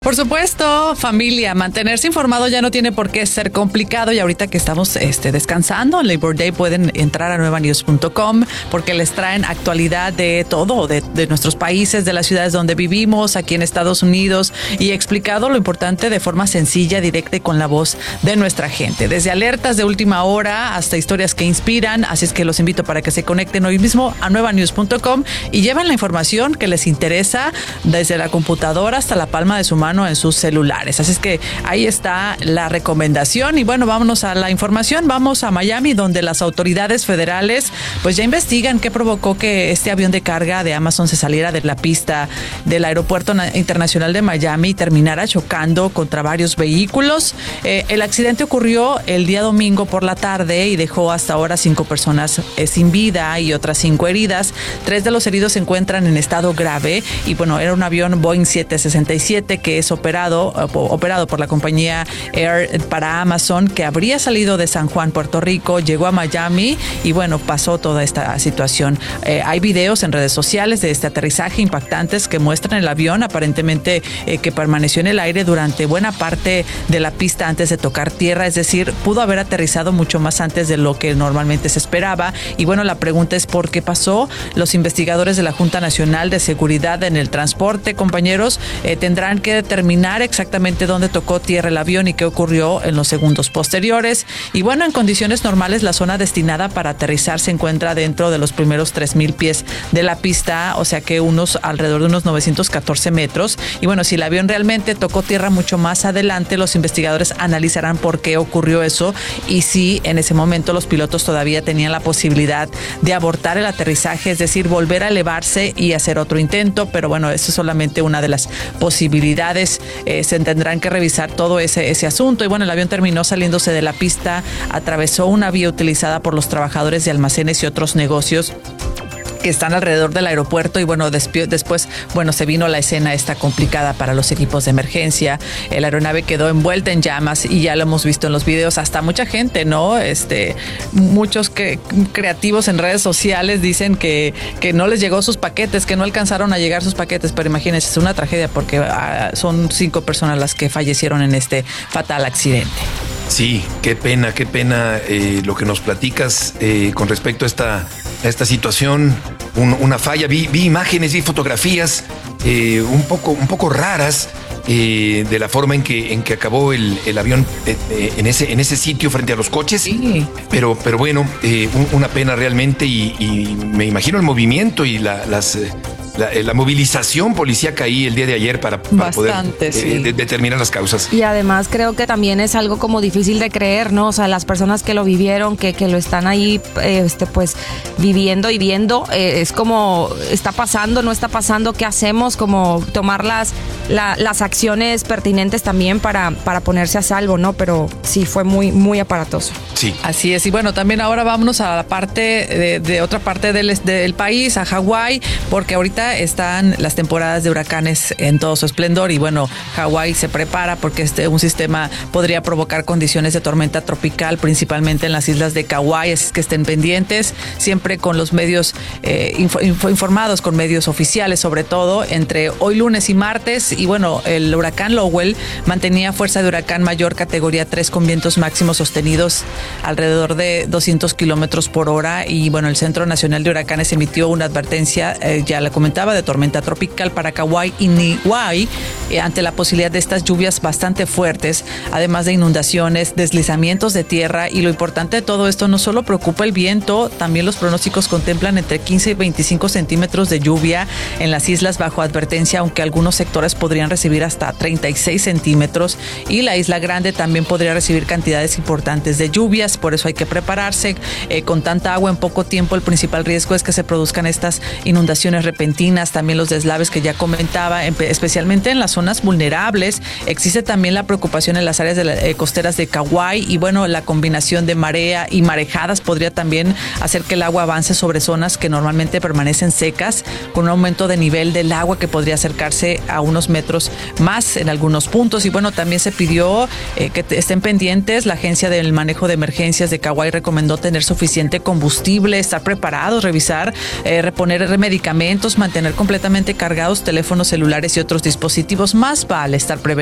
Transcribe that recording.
Por supuesto, familia, mantenerse informado ya no tiene por qué ser complicado y ahorita que estamos descansando en Labor Day pueden entrar a nuevanews.com porque les traen actualidad de todo, de nuestros países, de las ciudades donde vivimos, aquí en Estados Unidos y explicado lo importante de forma sencilla, directa y con la voz de nuestra gente. Desde alertas de última hora hasta historias que inspiran, así es que los invito para que se conecten hoy mismo a nuevanews.com y lleven la información que les interesa desde la computadora hasta la palma de su mano en sus celulares. Así es que ahí está la recomendación y bueno, vámonos a la información. Vamos a Miami, donde las autoridades federales pues ya investigan qué provocó que este avión de carga de Amazon se saliera de la pista del aeropuerto internacional de Miami y terminara chocando contra varios vehículos. El accidente ocurrió el día domingo por la tarde y dejó hasta ahora 5 personas sin vida y otras 5 heridas. 3 de los heridos se encuentran en estado grave y bueno, era un avión Boeing 767 que es operado por la compañía Air para Amazon, que habría salido de San Juan, Puerto Rico, llegó a Miami y bueno, pasó toda esta situación. Hay videos en redes sociales de este aterrizaje impactantes que muestran el avión aparentemente que permaneció en el aire durante buena parte de la pista antes de tocar tierra, es decir, pudo haber aterrizado mucho más antes de lo que normalmente se esperaba y bueno, la pregunta es ¿por qué pasó? Los investigadores de la Junta Nacional de Seguridad en el Transporte, compañeros, tendrán que determinar exactamente dónde tocó tierra el avión y qué ocurrió en los segundos posteriores. Y bueno, en condiciones normales, la zona destinada para aterrizar se encuentra dentro de los primeros 3,000 pies de la pista, o sea que alrededor de unos 914 metros. Y bueno, si el avión realmente tocó tierra mucho más adelante, los investigadores analizarán por qué ocurrió eso y si en ese momento los pilotos todavía tenían la posibilidad de abortar el aterrizaje, es decir, volver a elevarse y hacer otro intento. Pero bueno, eso es solamente una de las posibilidades. Se tendrán que revisar todo ese asunto y bueno, el avión terminó saliéndose de la pista, atravesó una vía utilizada por los trabajadores de almacenes y otros negocios que están alrededor del aeropuerto y bueno, después, bueno, se vino la escena esta complicada para los equipos de emergencia. La aeronave quedó envuelta en llamas y ya lo hemos visto en los videos, hasta mucha gente, ¿no? Muchos creativos en redes sociales dicen que no les llegó sus paquetes, que no alcanzaron a llegar sus paquetes, pero imagínense, es una tragedia porque son 5 personas las que fallecieron en este fatal accidente. Sí, qué pena lo que nos platicas con respecto a esta situación, una falla. Vi imágenes, vi fotografías un poco raras de la forma en que acabó el avión en ese sitio frente a los coches. Sí. Pero bueno, una pena realmente y me imagino el movimiento y la movilización policíaca ahí el día de ayer para poder determinar las causas. Y además creo que también es algo como difícil de creer, ¿no? O sea, las personas que lo vivieron, que lo están ahí pues viviendo y viendo, es como está pasando, no está pasando, ¿qué hacemos? Como tomar las acciones pertinentes también para ponerse a salvo, ¿no? Pero sí fue muy, muy aparatoso. Sí. Así es. Y bueno, también ahora vámonos a la parte de otra parte del país, a Hawái, porque ahorita están las temporadas de huracanes en todo su esplendor y bueno, Hawái se prepara porque un sistema podría provocar condiciones de tormenta tropical, principalmente en las islas de Kauai, así que estén pendientes, siempre con los medios informados, con medios oficiales sobre todo, entre hoy lunes y martes. Y bueno, el huracán Lowell mantenía fuerza de huracán mayor categoría 3 con vientos máximos sostenidos alrededor de 200 kilómetros por hora y bueno, el Centro Nacional de Huracanes emitió una advertencia, ya la comentaba, de tormenta tropical para Kauai y Niue ante la posibilidad de estas lluvias bastante fuertes, además de inundaciones, deslizamientos de tierra. Y lo importante de todo esto, no solo preocupa el viento, también los pronósticos contemplan entre 15 y 25 centímetros de lluvia en las islas bajo advertencia, aunque algunos sectores podrían recibir hasta 36 centímetros y la Isla Grande también podría recibir cantidades importantes de lluvias. Por eso hay que prepararse. Con tanta agua en poco tiempo, el principal riesgo es que se produzcan estas inundaciones repentinas, también los deslaves que ya comentaba, especialmente en las zonas vulnerables. Existe también la preocupación en las áreas costeras de Kauai y bueno, la combinación de marea y marejadas podría también hacer que el agua avance sobre zonas que normalmente permanecen secas, con un aumento de nivel del agua que podría acercarse a unos metros más en algunos puntos. Y bueno, también se pidió que estén pendientes. La Agencia del Manejo de Emergencias de Kauai recomendó tener suficiente combustible, estar preparados, revisar, reponer medicamentos, mantener completamente cargados teléfonos celulares y otros dispositivos. Más vale estar prevenidos